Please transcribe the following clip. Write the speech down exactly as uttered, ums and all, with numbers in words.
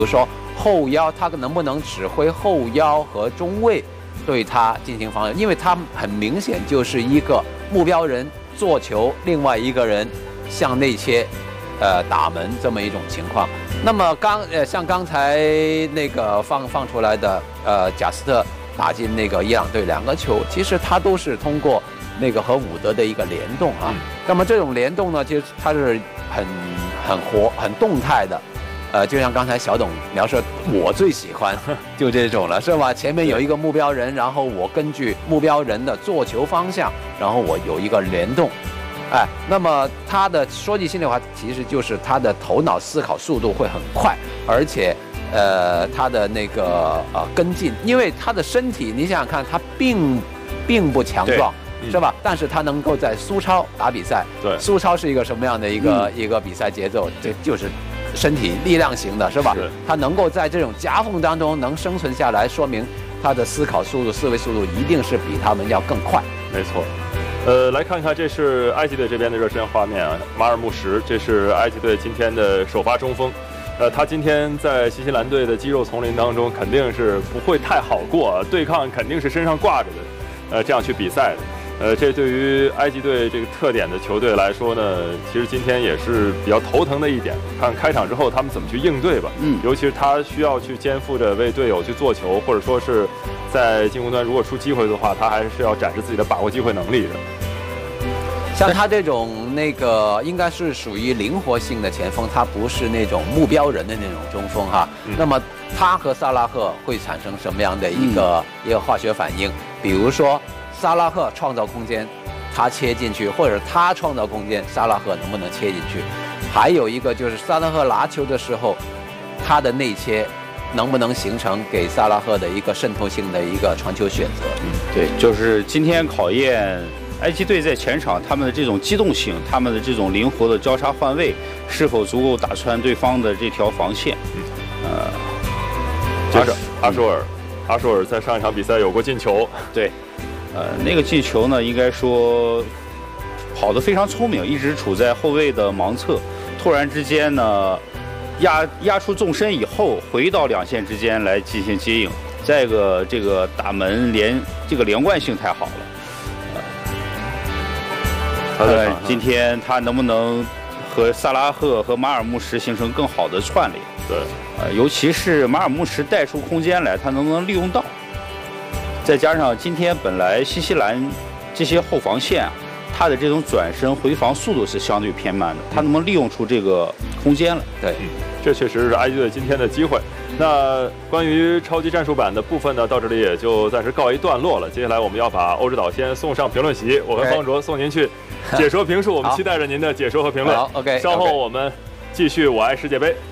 如说后腰，他能不能指挥后腰和中卫对他进行防守？因为他很明显就是一个目标人做球，另外一个人向内切，呃打门这么一种情况。那么刚呃像刚才那个放放出来的呃贾斯特打进那个伊朗队两个球，其实他都是通过那个和伍德的一个联动啊。嗯、那么这种联动呢，其实它是很很活、很动态的。呃，就像刚才小董描述，我最喜欢就这种了，是吧？前面有一个目标人，然后我根据目标人的做球方向，然后我有一个联动。哎，那么他的说句心里话，其实就是他的头脑思考速度会很快，而且呃，他的那个呃跟进，因为他的身体，你想想看，他并并不强壮。是吧？但是他能够在苏超打比赛， 对， 苏超是一个什么样的一个、嗯、一个比赛节奏？这就是身体力量型的，是吧？ 是他能够在这种夹缝当中能生存下来，说明他的思考速度、思维速度一定是比他们要更快。 没错。呃，来看看，这是埃及队这边的热身画面啊。马尔穆什，这是埃及队今天的首发中锋。呃，他今天在新西兰队的肌肉丛林当中，肯定是不会太好过，对抗肯定是身上挂着的，呃，这样去比赛的。呃，这对于埃及队这个特点的球队来说呢，其实今天也是比较头疼的一点。看开场之后他们怎么去应对吧。 嗯， 尤其是他需要去肩负着为队友去做球，或者说是在进攻端如果出机会的话，他还是要展示自己的把握机会能力的。 像他这种那个应该是属于灵活性的前锋，他不是那种目标人的那种中锋哈。嗯、那么他和萨拉赫会产生什么样的一个、嗯、一个化学反应？比如说。萨拉赫创造空间，他切进去，或者他创造空间，萨拉赫能不能切进去？还有一个就是萨拉赫拿球的时候，他的内切能不能形成给萨拉赫的一个渗透性的一个传球选择？ 嗯，对，就是今天考验埃及队在前场他们的这种机动性，他们的这种灵活的交叉换位，是否足够打穿对方的这条防线？嗯，呃， 接着阿舒尔，阿舒尔在上一场比赛有过进球， 对。呃，那个进球呢，应该说跑得非常聪明，一直处在后卫的盲侧，突然之间呢，压压出纵深以后，回到两线之间来进行接应。再一个，这个打门连这个连贯性太好了。呃，呃今天他能不能和萨拉赫和马尔穆什形成更好的串联？ 对， 呃，尤其是马尔穆什带出空间来，他能不能利用到？再加上今天本来新西兰这些后防线啊，他的这种转身回防速度是相对偏慢的，他能不能利用出这个空间来？ 对， 嗯，这确实是埃及队今天的机会。那关于超级战术版的部分呢，到这里也就暂时告一段落了。接下来我们要把欧指导先送上评论席，我和方卓送您去解说评述，我们期待着您的解说和评论。 好 ，OK， 稍后我们继续我爱世界杯。